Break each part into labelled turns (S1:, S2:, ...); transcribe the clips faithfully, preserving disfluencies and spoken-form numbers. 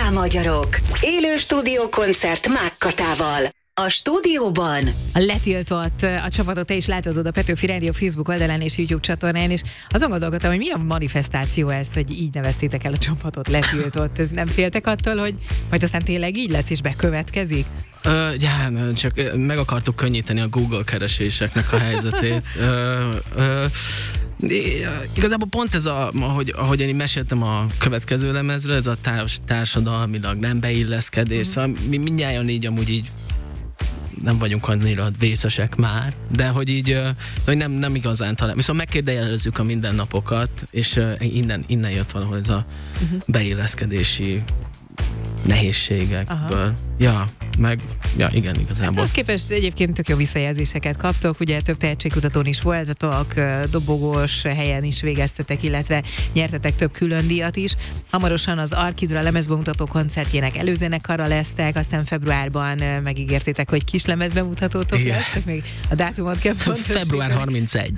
S1: Hajrá magyarok! Élő stúdiókoncert Mákkatával. A stúdióban
S2: a letiltott a csapatot te is látod a Petőfi Rádió Facebook oldalán és YouTube csatornán, és azon gondolkodtam, hogy milyen manifestáció ez, hogy így neveztétek el a csapatot, letiltott. Ez nem féltek attól, hogy majd aztán tényleg így lesz és bekövetkezik?
S3: Uh, já, csak meg akartuk könnyíteni a Google kereséseknek a helyzetét. uh, uh, Igazából pont ez, a, ahogy, ahogy én meséltem a következő lemezről, ez a társ, társadalmilag nem beilleszkedés, mm. szóval mi mindnyájan így amúgy így nem vagyunk annyira vészesek már, de hogy így hogy nem, nem igazán talán. Viszont megkérdőjelezzük a mindennapokat, és innen, innen jött valahol ez a uh-huh. beilleszkedési nehézségekből. Aha. Ja, meg, ja igen, igazából.
S2: Hát az képest egyébként tök jó visszajelzéseket kaptok, ugye több tehetségkutatón is voltatok, dobogós helyen is végeztetek, illetve nyertetek több külön díjat is. Hamarosan az Arkidra lemezbemutató koncertjének előzenekarra lesztek, aztán februárban megígértétek, hogy kis lemezbemutatótok igen. lesz, csak még a dátumot kell pontosítani.
S3: február harmincegy.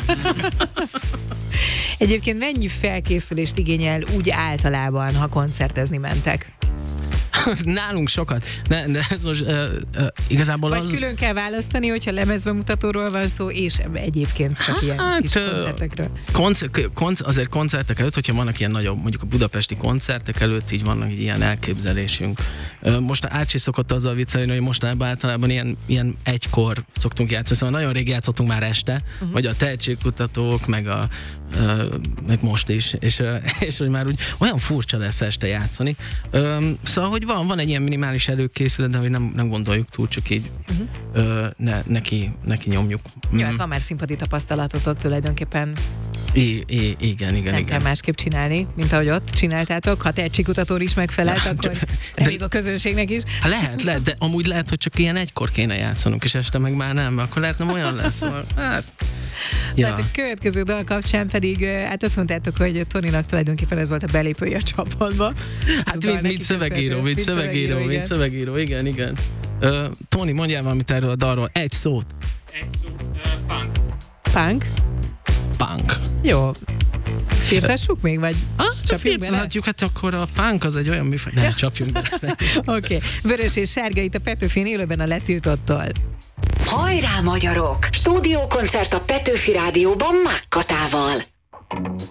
S2: Egyébként mennyi felkészülést igényel úgy általában, ha koncertezni mentek?
S3: Nálunk sokat. Ne, de ez most uh, uh, igazából
S2: Vagy
S3: az...
S2: külön kell választani, hogyha lemezbemutatóról van szó, és egyébként csak hát, ilyen kis koncertekről.
S3: Koncer, koncer, azért koncertek előtt, hogyha vannak ilyen nagyobb, mondjuk a budapesti koncertek előtt, így vannak így ilyen elképzelésünk. Uh, most Ácsi szokott azzal viccelni, hogy mostanában általában ilyen, ilyen egykor szoktunk játszani, szóval nagyon rég játszottunk már este, uh-huh. vagy a tehetségkutatók, meg a uh, meg most is, és, uh, és hogy már úgy olyan furcsa lesz este játszani. Um, szóval, hogy van, van egy ilyen minimális előkészület, de hogy nem, nem gondoljuk túl, csak így uh-huh. ö, ne, neki, neki nyomjuk.
S2: Jó, mm. hát van már színpadi tapasztalatotok tulajdonképpen.
S3: I, I, igen, igen,
S2: nem
S3: igen.
S2: kell másképp csinálni, mint ahogy ott csináltátok. Ha tehetségkutatón is megfelelt, akkor elég a közönségnek is.
S3: Hát lehet, lehet, de amúgy lehet, hogy csak ilyen egykor kéne játszanunk, és este meg már nem, akkor lehet nem olyan lesz. Szóval, hát,
S2: ja. Hát a következő dal kapcsán pedig, hát azt mondtátok, hogy Toninak tulajdonképpen ez volt a belépője a csapatba.
S3: Hát mint, mint szövegíró, mint szövegíró, mint szövegíró, igen, igen. Uh, Toni, mondjál valamit erről a dalról, egy szót.
S4: Egy szó, uh, punk.
S2: Punk?
S3: Punk.
S2: Jó. Firtassuk még, vagy
S3: ah,
S2: csapjunk bele?
S3: Firtatjuk, hát akkor a punk az egy olyan műfaj. Ne, ja. csapjunk bele.
S2: Oké. Okay. Vörös és sárga itt a Petőfin élőben a letiltottól.
S1: Hajrá magyarok! Stúdiókoncert a Petőfi Rádióban Mákkatával.